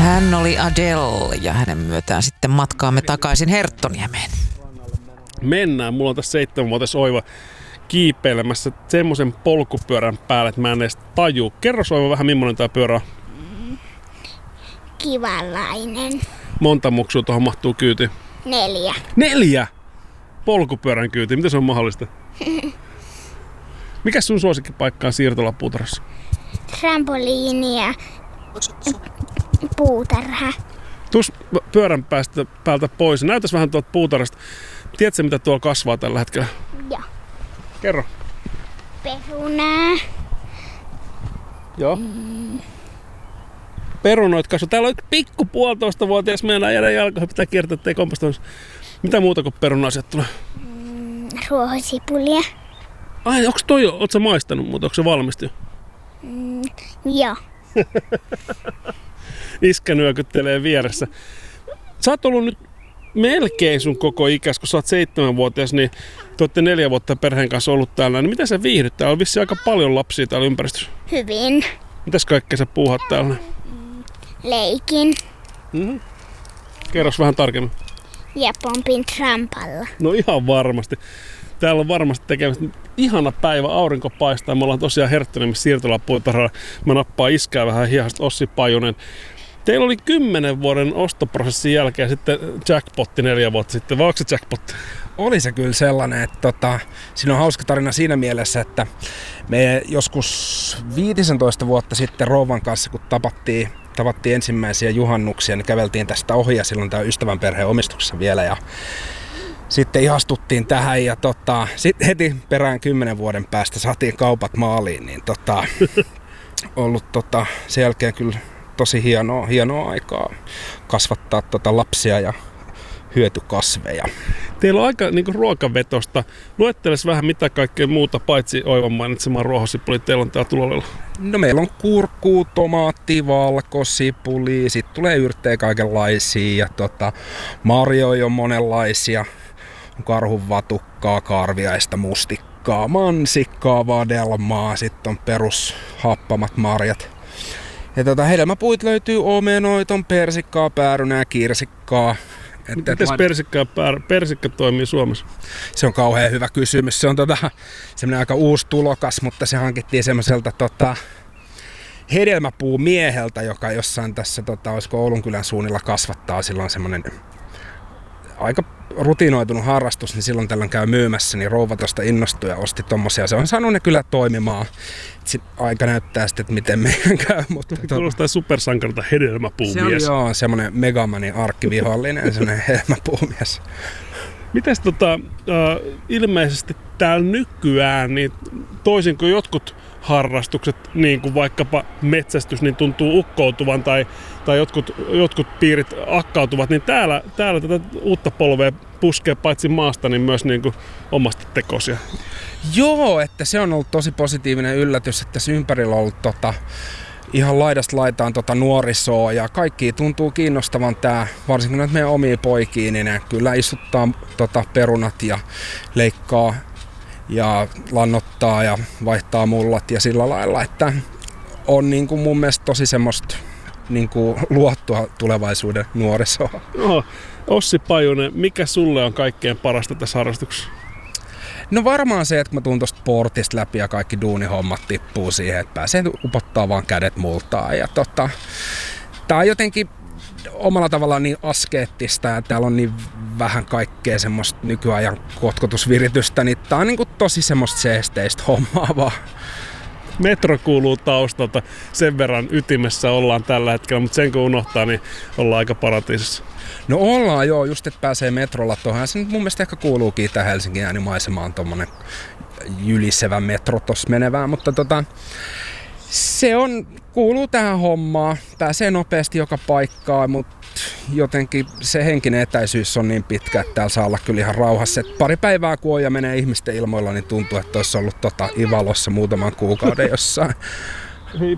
Hän oli Adele ja hänen myötään sitten matkaamme takaisin Herttoniemeen. Mennään. Mulla on tässä 7-vuotias Oiva kiipeilemässä semmoisen polkupyörän päälle, että mä en edes tajuu. Kerro Oiva vähän, millainen tää pyörä on. Kivanlainen. Monta muksua tuohon mahtuu kyytiin? 4. 4? Polkupyörän kyytiin. Miten se on mahdollista? Mikäs sun suosikkipaikka on siirtolapuutarhassa? Trampoliini ja puutarha. Tuus pyörän päältä pois. Näytäs vähän tuolta puutarhasta. Tiedätkö, mitä tuolla kasvaa tällä hetkellä? Joo. Kerro. Perunaa. Joo. Perunoit kasvaa. Täällä on pikku 1,5-vuotias meidän äijän jalkoihin. Pitää kiertää, ettei kompostoinnissa. Mitä muuta kuin peruna-asiat tulee? Ruohosipulia. Ai, onks toi jo? Oot sä maistanut muuta? Onko se valmisti jo? Joo. Iskä nyökyttelee vieressä. Sä oot ollut nyt melkein sun koko ikäs, kun sä oot 7-vuotias, niin te ootte 4 vuotta perheen kanssa ollut täällä. Niin miten sä viihdyt? Täällä on vissiin aika paljon lapsia täällä ympäristössä. Hyvin. Mitäs kaikkea sä puuhat täällä? Leikin. Kerros vähän tarkemmin. Ja pompin trampalla. No ihan varmasti. Täällä on varmasti tekemistä ihana päivä, aurinko paistaa. Me ollaan tosiaan Herttoniemessä siirtolapuutarhalla. Mä nappaan iskää vähän hihasta. Ossi Pajunen. Teillä oli 10 vuoden ostoprosessin jälkeen sitten jackpotti 4 vuotta sitten. Vai onko se jackpotti? Oli se kyllä sellainen, että siinä on hauska tarina siinä mielessä, että me joskus 15 vuotta sitten rouvan kanssa, kun tavattiin ensimmäisiä juhannuksia, niin käveltiin tästä ohi ja silloin tämä ystävän perheen omistuksessa vielä ja sitten ihastuttiin tähän ja sitten heti perään 10 vuoden päästä saatiin kaupat maaliin, niin ollut sen jälkeen kyllä tosi hienoa aikaa kasvattaa lapsia ja hyötykasveja. Teillä on aika niin kuin ruokavetosta. Luetteles vähän mitä kaikkea muuta, paitsi Oivan mainitsemaan ruohosipuli, teillä on täällä tulolella. No meillä on kurkkuu, tomaatti, valkosipuli, sitten tulee yrttejä kaikenlaisia ja marjoja on monenlaisia. On karhunvatukkaa, karviaista, mustikkaa, mansikkaa, vadelmaa, sitten on perushappamat marjat. Ja hedelmäpuit löytyy omenoita, on persikkaa, päärynää, kirsikkaa. Miten persikka toimii Suomessa? Se on kauhean hyvä kysymys. Se on semmoinen aika uusi tulokas, mutta se hankittiin semmoiselta hedelmäpuumieheltä, joka jossain tässä, olisiko Oulunkylän suunnilla kasvattaa. Silloin semmoinen aika rutinoitunut harrastus, niin silloin tällöin käy myymässä, niin rouva tuosta innostui ja osti tommosia. Se on saanut ne kyllä toimimaan. Aika näyttää sitten, että miten meidän käy. Mutta kuulostaa supersankarilta hedelmäpuumies. Se on semmoinen Megamanin arkkivihollinen, semmoinen hedelmäpuumies. Mites ilmeisesti täällä nykyään, niin toisin kuin jotkut harrastukset, niin kuin vaikkapa metsästys, niin tuntuu ukkoutuvan tai jotkut piirit akkautuvat, niin täällä tätä uutta polvea puskee paitsi maasta, niin myös niin kuin omasta tekosia. Joo, että se on ollut tosi positiivinen yllätys, että tässä ympärillä on ollut ihan laidasta laitaan nuorisoa ja kaikki tuntuu kiinnostavan tää, varsinkin näitä meidän omia poikia, niin ne kyllä istuttaa perunat ja leikkaa ja lannottaa ja vaihtaa mullat ja sillä lailla, että on niin kuin mun mielestä tosi semmoista niin kuin luottua tulevaisuuden nuorisoa. No, Ossi Pajunen, mikä sulle on kaikkein parasta tässä harrastuksessa? No varmaan se, että kun mä tuun tosta portista läpi ja kaikki duunihommat tippuu siihen, että pääsee upottaa vaan kädet multaan. Ja tää on jotenkin omalla tavallaan niin askeettista ja täällä on niin vähän kaikkea semmoista nykyajan kotkotusviritystä, niin tää on niin kuin tosi semmoista seesteistä hommaa vaan. Metro kuuluu taustalta, sen verran ytimessä ollaan tällä hetkellä, mutta sen kun unohtaa, niin ollaan aika paratiisissa. No ollaan joo, just että pääsee metrolla tuohon. Se nyt mun mielestä ehkä kuuluukin tähän Helsingin äänimaisemaan tommonen jylisevä metro tossa menevään, mutta kuuluu tähän hommaan. Pääsee nopeasti joka paikkaan, mutta jotenkin se henkinen etäisyys on niin pitkä, että täällä saa olla kyllä ihan rauhassa. Et pari päivää kun on ja menee ihmisten ilmoilla, niin tuntuu, että olisi ollut Ivalossa muutaman kuukauden jossain. Hei,